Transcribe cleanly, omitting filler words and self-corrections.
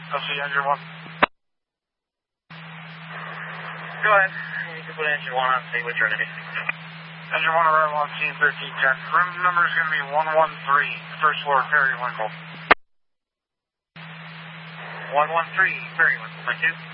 I'll see engine 1. Go ahead. You can put engine 1 on and see what you're going to be. Engine 1 arrival on scene 1310. Room number is going to be 113, first floor, Perry Winkle. 113, Perry Winkle. Thank you.